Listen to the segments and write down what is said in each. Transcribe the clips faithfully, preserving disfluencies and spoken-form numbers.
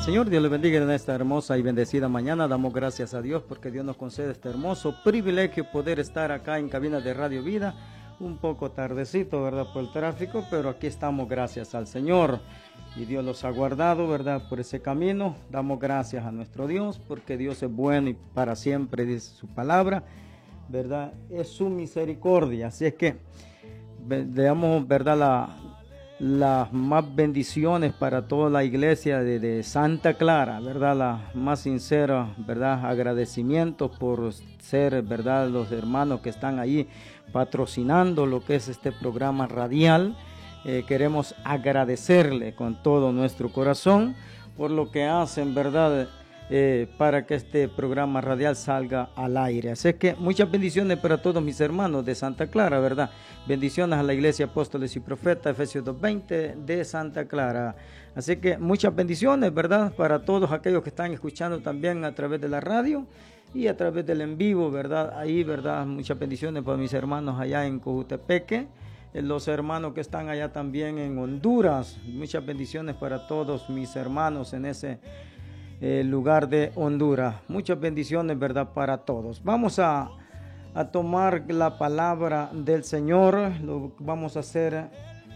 Señor. Dios le bendiga en esta hermosa y bendecida mañana. Damos gracias a Dios porque Dios nos concede este hermoso privilegio poder estar acá en cabina de Radio Vida. Un poco tardecito, ¿verdad? Por el tráfico, pero aquí estamos gracias al Señor. Y Dios los ha guardado, ¿verdad? Por ese camino. Damos gracias a nuestro Dios porque Dios es bueno y para siempre, dice su palabra, ¿verdad? Es su misericordia. Así es que le damos, ¿verdad? La... las más bendiciones para toda la iglesia de, de Santa Clara, ¿verdad? La más sincera, ¿verdad? Agradecimientos por ser, ¿verdad? Los hermanos que están ahí patrocinando lo que es este programa radial. Eh, queremos agradecerle con todo nuestro corazón por lo que hacen, ¿verdad? Eh, para que este programa radial salga al aire. Así que muchas bendiciones para todos mis hermanos de Santa Clara, ¿verdad? Bendiciones a la Iglesia Apóstoles y Profetas, Efesios dos veinte de Santa Clara. Así que muchas bendiciones, ¿verdad? Para todos aquellos que están escuchando también a través de la radio y a través del en vivo, ¿verdad? Ahí, ¿verdad? Muchas bendiciones para mis hermanos allá en Cojutepeque, los hermanos que están allá también en Honduras. Muchas bendiciones para todos mis hermanos en ese el lugar de Honduras. Muchas bendiciones, ¿verdad? Para todos. Vamos a, a tomar la palabra del Señor. Lo vamos a hacer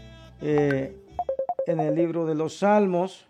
eh, en el libro de los Salmos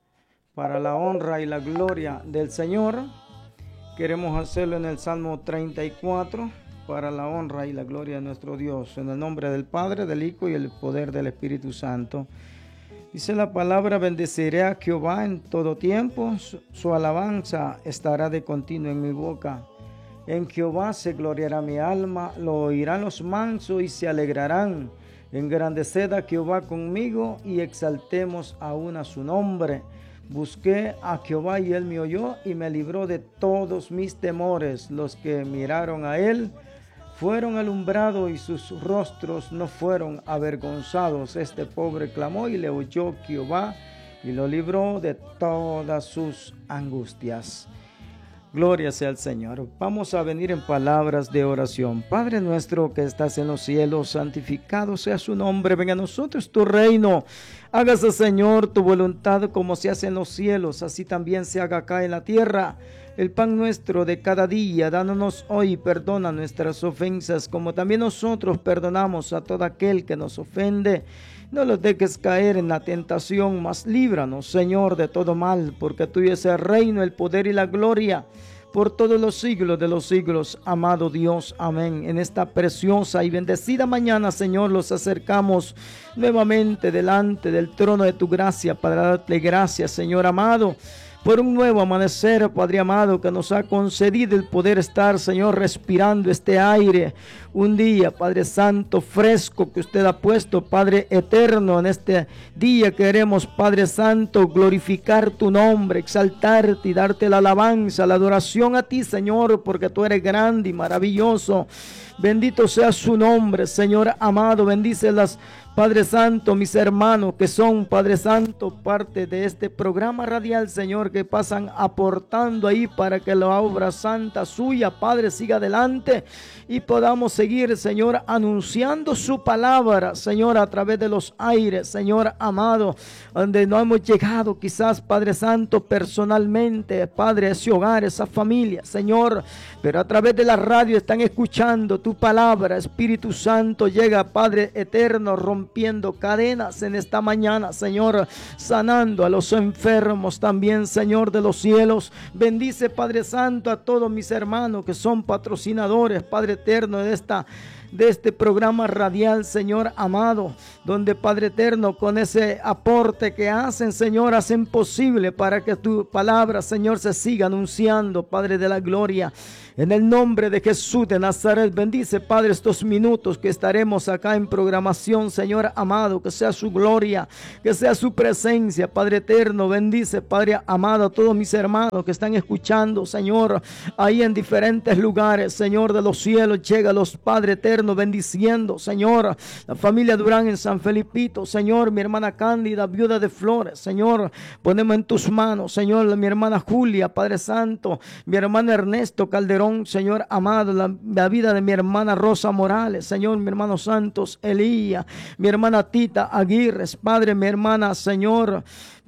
para la honra y la gloria del Señor. Queremos hacerlo en el Salmo treinta y cuatro para la honra y la gloria de nuestro Dios. En el nombre del Padre, del Hijo y el poder del Espíritu Santo. Dice la palabra: bendeciré a Jehová en todo tiempo, su, su alabanza estará de continuo en mi boca. En Jehová se gloriará mi alma, lo oirán los mansos y se alegrarán. Engrandeced a Jehová conmigo y exaltemos aún a su nombre. Busqué a Jehová y él me oyó y me libró de todos mis temores. Los que miraron a él fueron alumbrados y sus rostros no fueron avergonzados. Este pobre clamó y le oyó Jehová y lo libró de todas sus angustias. Gloria sea al Señor. Vamos a venir en palabras de oración. Padre nuestro que estás en los cielos, santificado sea su nombre. Venga a nosotros tu reino. Hágase, Señor, tu voluntad como se hace en los cielos, así también se haga acá en la tierra. El pan nuestro de cada día, dános hoy, perdona nuestras ofensas, como también nosotros perdonamos a todo aquel que nos ofende. No los dejes caer en la tentación, mas líbranos, Señor, de todo mal, porque tuyo es el reino, el poder y la gloria, por todos los siglos de los siglos, amado Dios, amén. En esta preciosa y bendecida mañana, Señor, los acercamos nuevamente delante del trono de tu gracia, para darte gracias, Señor amado, por un nuevo amanecer, Padre amado, que nos ha concedido el poder estar, Señor, respirando este aire. Un día, Padre Santo, fresco que usted ha puesto, Padre eterno. En este día queremos, Padre Santo, glorificar tu nombre, exaltarte y darte la alabanza, la adoración a ti, Señor, porque tú eres grande y maravilloso. Bendito sea su nombre, Señor amado. Bendice las, Padre Santo, mis hermanos que son, Padre Santo, parte de este programa radial, Señor, que pasan aportando ahí para que la obra santa suya, Padre, siga adelante y podamos seguir, Señor, anunciando su palabra, Señor, a través de los aires, Señor amado, donde no hemos llegado quizás, Padre Santo, personalmente, Padre, ese hogar, esa familia, Señor, pero a través de la radio están escuchando tu palabra. Espíritu Santo, llega, Padre eterno, rompiendo cadenas en esta mañana, Señor, sanando a los enfermos también, Señor de los cielos. Bendice, Padre Santo, a todos mis hermanos que son patrocinadores, Padre eterno, de esta de este programa radial, Señor amado, donde, Padre eterno, con ese aporte que hacen, Señor, hacen posible para que tu palabra, Señor, se siga anunciando, Padre de la gloria. En el nombre de Jesús de Nazaret, bendice, Padre, estos minutos que estaremos acá en programación, Señor amado, que sea su gloria, que sea su presencia, Padre eterno. Bendice, Padre amado, a todos mis hermanos que están escuchando, Señor, ahí en diferentes lugares, Señor de los cielos. Llégalos, Padre eterno, bendiciendo, Señor, la familia Durán en San Felipito, Señor, mi hermana Cándida, viuda de Flores, Señor, ponemos en tus manos, Señor, mi hermana Julia, Padre Santo, mi hermano Ernesto Calderón, Señor amado, la, la vida de mi hermana Rosa Morales, Señor, mi hermano Santos Elía, mi hermana Tita Aguirre, Padre, mi hermana, Señor,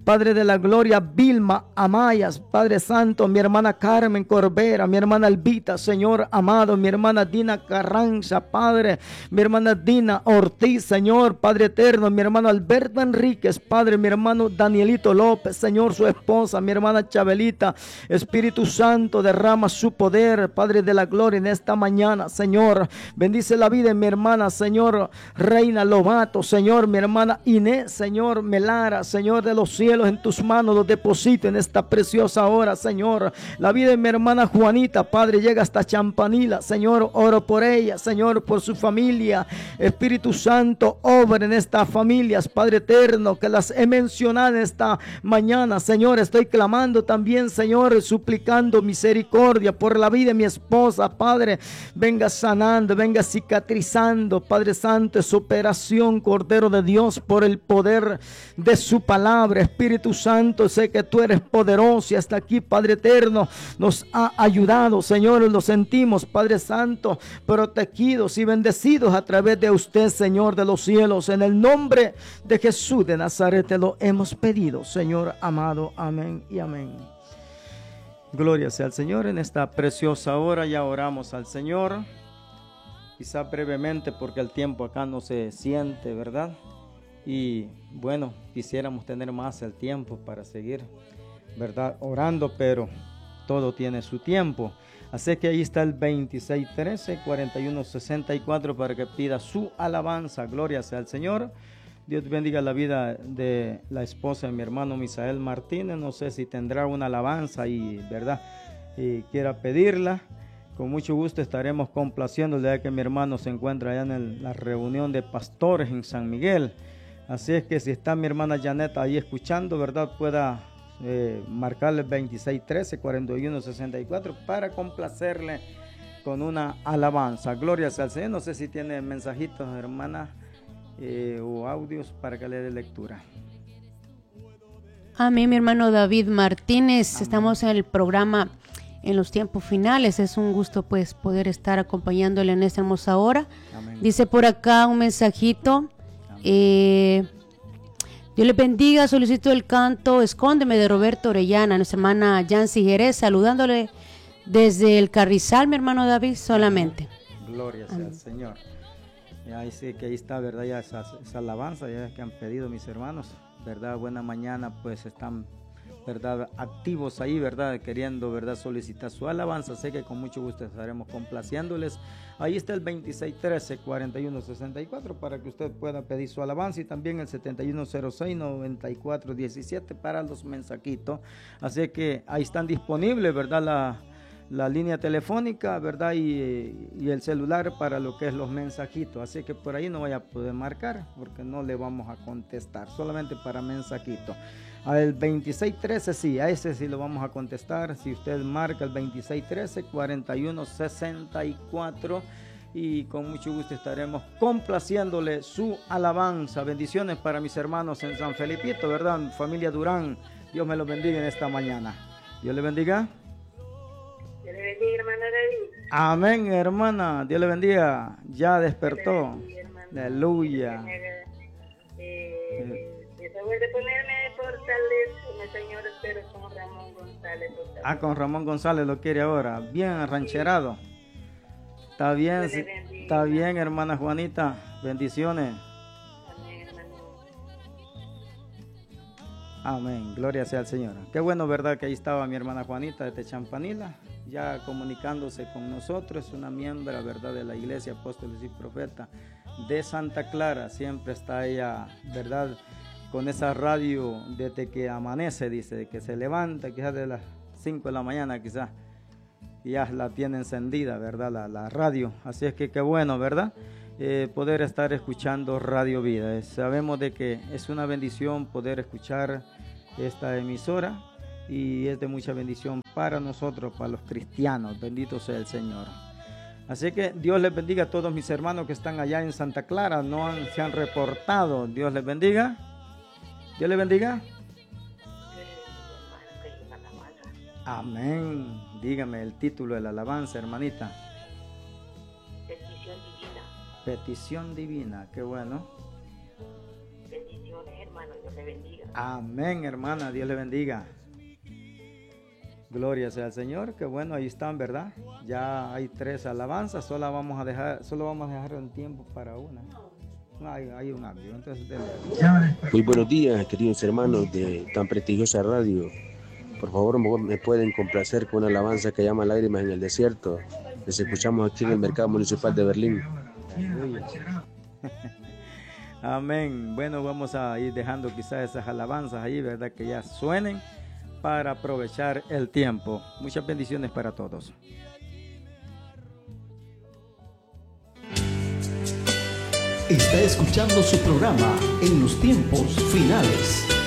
Padre de la gloria, Vilma Amayas, Padre Santo, mi hermana Carmen Corbera, mi hermana Albita, Señor amado, mi hermana Dina Carranza, Padre, mi hermana Dina Ortiz, Señor, Padre eterno, mi hermano Alberto Enríquez, Padre, mi hermano Danielito López, Señor, su esposa, mi hermana Chabelita, Espíritu Santo, derrama su poder, Padre de la gloria, en esta mañana, Señor, bendice la vida de mi hermana, Señor, Reina Lobato, Señor, mi hermana Inés, Señor, Melara, Señor de los cielos, en tus manos los deposito en esta preciosa hora, Señor, la vida de mi hermana Juanita, Padre, llega hasta Champanila, Señor, oro por ella, Señor, por su familia, Espíritu Santo, obra en estas familias, Padre eterno, que las he mencionado en esta mañana, Señor, estoy clamando también, Señor, suplicando misericordia por la vida de mi esposa, Padre, venga sanando, venga cicatrizando, Padre Santo, es operación, Cordero de Dios, por el poder de su palabra, Espíritu Santo, sé que tú eres poderoso y hasta aquí, Padre eterno, nos ha ayudado, Señor, lo sentimos, Padre Santo, protegidos y bendecidos a través de usted, Señor de los cielos, en el nombre de Jesús de Nazaret te lo hemos pedido, Señor amado, amén y amén. Gloria sea al Señor. En esta preciosa hora ya oramos al Señor, quizá brevemente porque el tiempo acá no se siente, ¿verdad? Y bueno, quisiéramos tener más el tiempo para seguir, ¿verdad?, orando, pero todo tiene su tiempo. Así que ahí está el veintiséis trece, cuarenta y uno sesenta y cuatro para que pida su alabanza. Gloria sea al Señor. Dios bendiga la vida de la esposa de mi hermano Misael Martínez. No sé si tendrá una alabanza y, ¿verdad?, y quiera pedirla. Con mucho gusto estaremos complaciéndole, ya que mi hermano se encuentra allá en el, la reunión de pastores en San Miguel. Así es que si está mi hermana Janet ahí escuchando, ¿verdad?, pueda eh, marcarle veintiséis trece, cuarenta y uno sesenta y cuatro para complacerle con una alabanza. Gloria sea al Señor. No sé si tiene mensajitos, hermana, eh, o audios para que le dé lectura. Amén, mi hermano David Martínez. Amén. Estamos en el programa en los tiempos finales. Es un gusto pues poder estar acompañándole en esta hermosa hora. Amén. Dice por acá un mensajito. Eh, Dios les bendiga, solicito el canto Escóndeme de Roberto Orellana, nuestra hermana Yancy Jerez, saludándole desde el Carrizal, mi hermano David, solamente. Gloria sea al Señor. Y ahí sí que ahí está, ¿verdad? Ya esa, esa alabanza ya que han pedido mis hermanos, ¿verdad? Buena mañana, pues están, ¿verdad?, activos ahí, ¿verdad?, queriendo, ¿verdad?, solicitar su alabanza. Sé que con mucho gusto estaremos complaciéndoles. Ahí está el veintiséis trece, cuarenta y uno sesenta y cuatro para que usted pueda pedir su alabanza, y también el setenta y uno cero seis, noventa y cuatro diecisiete para los mensajitos. Así que ahí están disponibles, ¿verdad?, la, la línea telefónica, ¿verdad?, y, y el celular para lo que es los mensajitos. Así que por ahí no vaya a poder marcar porque no le vamos a contestar, solamente para mensajitos. Al veintiséis trece, sí, a ese sí lo vamos a contestar. Si usted marca el veintiséis trece, cuarenta y uno sesenta y cuatro, y con mucho gusto estaremos complaciéndole su alabanza. Bendiciones para mis hermanos en San Felipito, ¿verdad? Familia Durán, Dios me los bendiga en esta mañana. Dios le bendiga. Dios le bendiga, hermana David. Amén, hermana. Dios le bendiga. Ya despertó. Bendiga, aleluya. Eh, eh. Después de ponerme Fortaleza, Señor, espero con Ramón González. Fortaleza. Ah, con Ramón González lo quiere ahora. Bien arrancherado. Está bien, sí, está bien, hermana Juanita. Bendiciones. Amén, hermano. Amén. Gloria sea al Señor. Qué bueno, ¿verdad?, que ahí estaba mi hermana Juanita de Techampanila, ya comunicándose con nosotros. Es una miembro, ¿verdad?, de la Iglesia Apóstoles y Profetas de Santa Clara. Siempre está ella, ¿verdad?, con esa radio desde que amanece, dice, que se levanta quizás de las cinco de la mañana, quizás, y ya la tiene encendida, ¿verdad?, la, la radio. Así es que qué bueno, ¿verdad?, eh, poder estar escuchando Radio Vida. Eh, sabemos de que es una bendición poder escuchar esta emisora, y es de mucha bendición para nosotros, para los cristianos. Bendito sea el Señor. Así que Dios les bendiga a todos mis hermanos que están allá en Santa Clara, no han, se han reportado. Dios les bendiga. Dios les bendiga. Amén. Dígame el título de la alabanza, hermanita. Petición divina. Petición divina, qué bueno. Bendiciones, hermano, Dios le bendiga. Amén, hermana, Dios le bendiga. Gloria sea al Señor, que bueno, ahí están, ¿verdad? Ya hay tres alabanzas, solo vamos a dejar, solo vamos a dejar un tiempo para una. No, hay, hay un audio, entonces dele. Muy buenos días, queridos hermanos de tan prestigiosa radio. Por favor, me pueden complacer con una alabanza que llama Lágrimas en el Desierto. Les escuchamos aquí en el Mercado Municipal de Berlín. Amén. Bueno, vamos a ir dejando quizás esas alabanzas ahí, ¿verdad? Que ya suenen para aprovechar el tiempo. Muchas bendiciones para todos. Está escuchando su programa En los Tiempos Finales.